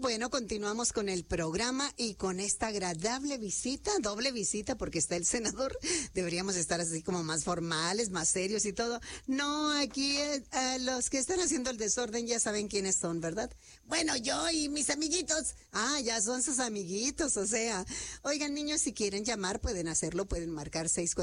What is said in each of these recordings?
Bueno, continuamos con el programa y con esta agradable visita, doble visita, porque está el senador. Deberíamos estar así como más formales, más serios y todo. No, aquí los que están haciendo el desorden ya saben quiénes son, ¿verdad? Bueno, yo y mis amiguitos. Ah, ya son sus amiguitos, o sea. Oigan, niños, si quieren llamar, pueden hacerlo, pueden marcar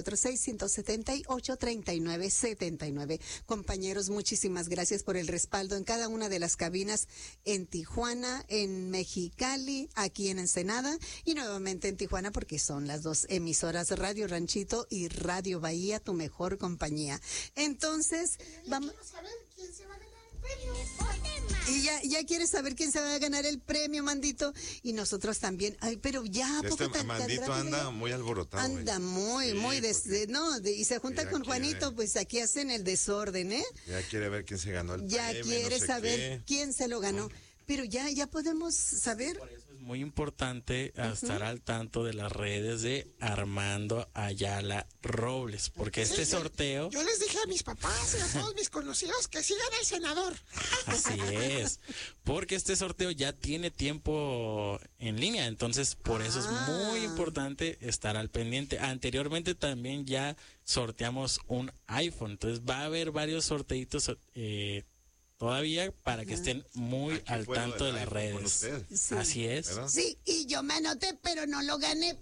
646-178-3979. Compañeros, muchísimas gracias por el respaldo en cada una de las cabinas en Tijuana, en Mexicali, aquí en Ensenada y nuevamente en Tijuana porque son las dos emisoras Radio Ranchito y Radio Bahía, tu mejor compañía. Entonces, vamos... Quiero saber quién se va a ganar el premio. Y ya quieres saber quién se va a ganar el premio, Mandito. Y nosotros también. Ay, pero ya, Este Mandito anda muy alborotado. Anda muy y se junta con Juanito, pues aquí hacen el desorden, ¿eh? Ya quiere ver quién se ganó el premio. Ya quiere saber quién se lo ganó. Pero ya podemos saber. Por eso es muy importante estar al tanto de las redes de Armando Ayala Robles, porque este sorteo... Yo les dije a mis papás y a todos mis conocidos que sigan al senador. Así es, porque este sorteo ya tiene tiempo en línea, entonces por eso es muy importante estar al pendiente. Anteriormente también ya sorteamos un iPhone, entonces va a haber varios sorteitos todavía para que estén muy al tanto de las redes. Sí. Así es. ¿Verdad? Sí, y yo me anoté, pero no lo gané.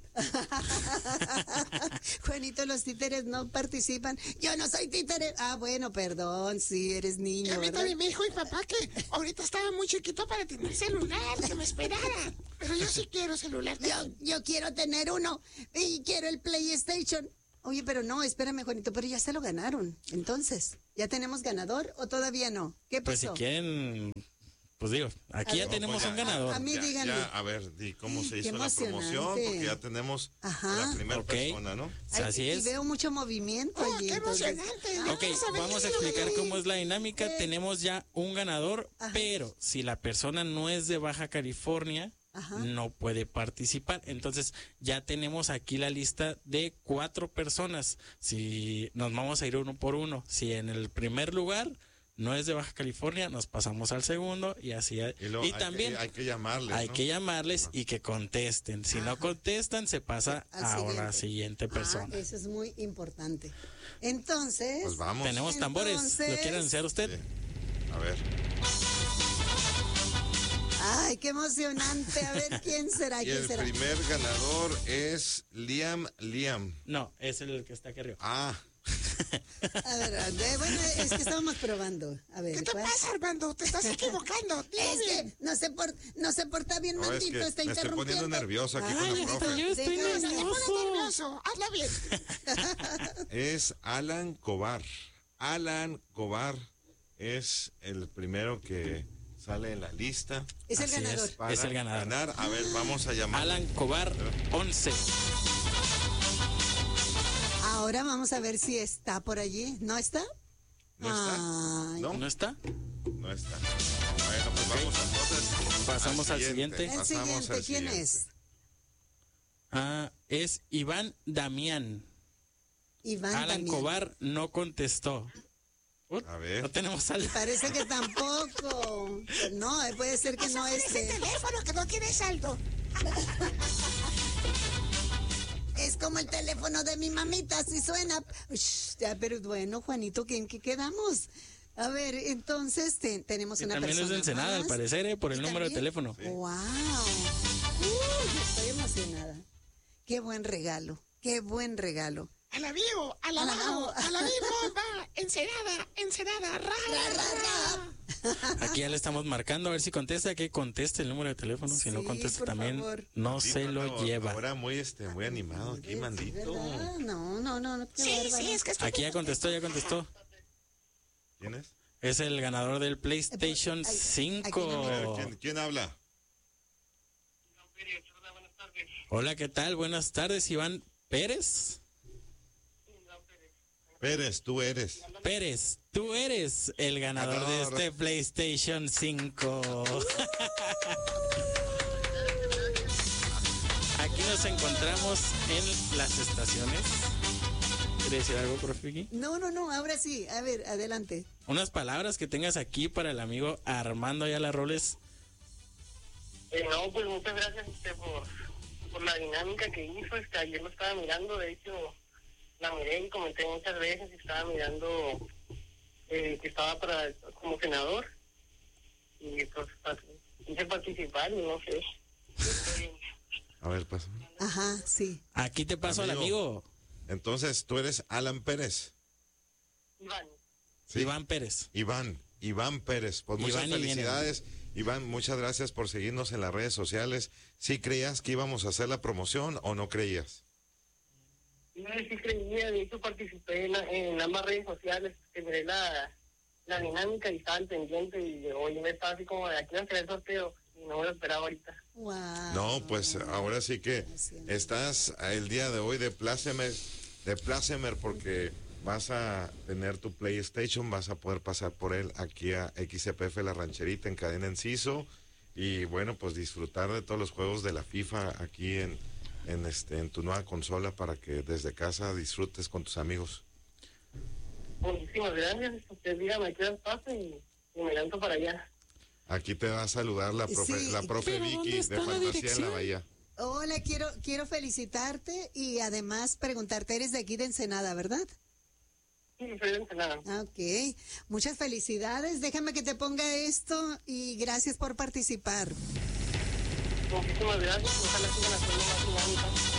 Juanito, los títeres no participan. Yo no soy títere. Ah, bueno, perdón, sí, eres niño, Y a mí ¿verdad? también me dijo mi papá que ahorita estaba muy chiquito para tener celular, que me esperara. Pero yo sí quiero celular. Yo quiero tener uno y quiero el PlayStation. Oye, pero no, espérame, Juanito, pero ya se lo ganaron. Entonces, ¿ya tenemos ganador o todavía no? ¿Qué Pues si pasó? quieren, pues digo, aquí ya tenemos un ganador. A mí díganme. Ya, a ver, di cómo se Qué hizo la promoción, emocionante. porque ya tenemos Ajá. a la primera Ok. persona, ¿no? Ay, Así y es. veo mucho movimiento ¡Oh, allí. qué entonces. emocionante! Yo Ok, quiero saber vamos a quién se lo explicar ganó. cómo es la dinámica. Tenemos ya un ganador, Ajá. pero si la persona no es de Baja California, Ajá. no puede participar. Entonces ya tenemos aquí la lista de 4 personas. Si nos vamos a ir uno por uno, si en el primer lugar no es de Baja California, nos pasamos al segundo y así. luego Y también hay que llamarles, hay ¿no? que llamarles y que contesten. Si no contestan, se pasa Al a la siguiente persona. Eso es muy importante. Entonces, Pues vamos. Tenemos tambores. Entonces- ¿Lo quiere anunciar usted? Sí. A ver. ay, qué emocionante. A ver quién será, Y quién el será. primer ganador es Liam. No, es el que está aquí arriba. Ah, A ver, bueno, es que estábamos probando. A ver, ¿Qué te ¿cuál? pasa, Armando? Te estás equivocando. Dilo Es bien. que no se porta bien, no, es Mandito, que está me estoy interrumpiendo. poniendo nervioso aquí Ay, con la hasta profe. yo estoy Déjame- No te pongas nervioso. Hazlo bien. Es Alan Cobar. Alan Cobar es el primero que sale en la lista. Es el Así ganador. es. Para Es el ganador. ganar. A ver, vamos a llamar. Alan Cobar 11. Ahora vamos a ver si está por allí. ¿No está? ¿No está? Ay. ¿No? ¿No está? No está. Bueno, pues vamos entonces. Pasamos al siguiente. El Pasamos siguiente, al ¿quién siguiente. es? Es Iván Damián. Iván Alan también. Cobar no contestó. A ver. No tenemos al... Parece que tampoco. No, puede ser que no Ese esté. teléfono que no tiene saldo. Es como el teléfono de mi mamita, si suena. Ush, ya, pero bueno, Juanito, ¿en qué quedamos? A ver, entonces tenemos Que una también persona es de Ensenada, al más. parecer, por el ¿Y número de también? teléfono. ¡Wow! Estoy emocionada. Qué buen regalo, qué buen regalo. A la vivo, a la vivo, a la vivo, va. Ensenada, ra, ra, ra. Aquí ya le estamos marcando a ver si contesta, que conteste el número de teléfono. Si no Sí, contesta por también, favor. no Sí, se lo lleva. Ahora muy animado aquí, Mandito. ¿Verdad? No, qué Sí, bárbaro. sí, es que estoy... Aquí ya contestó, ya contestó. ¿Quién es? Es el ganador del PlayStation Ay, 5. aquí no A ver, ¿quién habla? Hola, ¿qué tal? Buenas tardes, Iván Pérez. Pérez, tú eres. Pérez, tú eres el ganador de Ganador. este PlayStation 5. Aquí nos encontramos en las estaciones. ¿Quiere decir algo, profe Vicky? No, ahora sí. A ver, adelante. Unas palabras que tengas aquí para el amigo Armando Ayala Robles. No, pues muchas gracias por la dinámica que hizo. Ayer lo estaba mirando, de hecho, la miré y comenté muchas veces y estaba mirando que estaba como senador. Y pues quise participar y no sé. A ver, pásame. Ajá, sí. Aquí te paso al amigo. Entonces, tú eres Alan Pérez. Iván. Sí. Iván Pérez. Iván Pérez. Pues muchas Iván y felicidades. Iván, muchas gracias por seguirnos en las redes sociales. ¿Sí creías que íbamos a hacer la promoción o no creías? Sí creía, de hecho participé en ambas redes sociales, que miré la dinámica y estaba al pendiente y hoy me estaba así como de aquí a hacer el sorteo y no me lo esperaba ahorita. Wow. No, pues ahora sí que estás el día de hoy de plácemer porque vas a tener tu PlayStation, vas a poder pasar por él aquí a XCPF La Rancherita en Cadena Enciso y bueno, pues disfrutar de todos los juegos de la FIFA aquí en tu nueva consola para que desde casa disfrutes con tus amigos. Muchísimas gracias, usted dígame a qué hora pasa y me lanzo para allá. Aquí te va a saludar la profe Vicky de Fantasía en la Bahía. Hola, quiero felicitarte y además preguntarte, eres de aquí de Ensenada, ¿verdad? Sí, soy de Ensenada. Ok, muchas felicidades, déjame que te ponga esto y gracias por participar. Muchísimas gracias, ojalá sigan haciendo más dinámicas.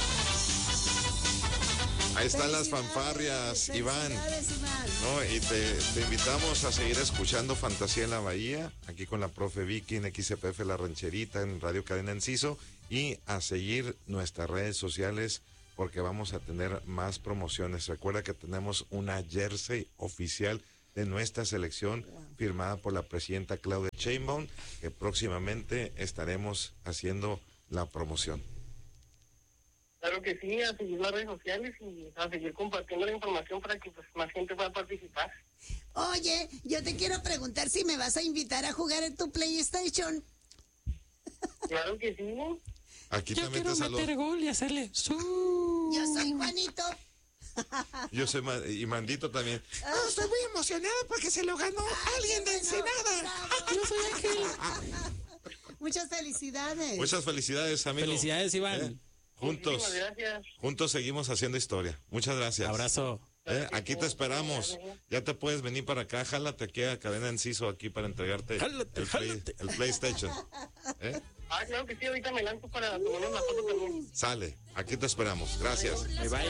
Ahí están las fanfarrias, Iván. Felicidades, Iván. No, y te invitamos a seguir escuchando Fantasía en la Bahía, aquí con la profe Vicky en XCPF La Rancherita, en Radio Cadena Enciso, y a seguir nuestras redes sociales porque vamos a tener más promociones. Recuerda que tenemos una jersey oficial de nuestra selección firmada por la presidenta Claudia Sheinbaum, que próximamente estaremos haciendo la promoción. Claro que sí, a seguir las redes sociales y a seguir compartiendo la información para que pues más gente pueda participar. Oye, yo te quiero preguntar si me vas a invitar a jugar en tu PlayStation. Claro que sí. Aquí Yo también quiero te saludo. meter gol y hacerle. Yo soy Juanito. Yo soy y Mandito también. Estoy muy emocionado porque se lo ganó alguien de Ensenada. Yo soy Ángel. Muchas felicidades. Muchas felicidades, amigo. Felicidades, Iván. Juntos, Muchísimas gracias. juntos seguimos haciendo historia. Muchas gracias. Abrazo. Aquí te esperamos. Ya te puedes venir para acá. Jálate aquí a Cadena Enciso aquí para entregarte Jálate. el PlayStation. Claro que sí, ahorita me lanzo para tomarnos la foto también. Sale. Aquí te esperamos. Gracias. Bye bye.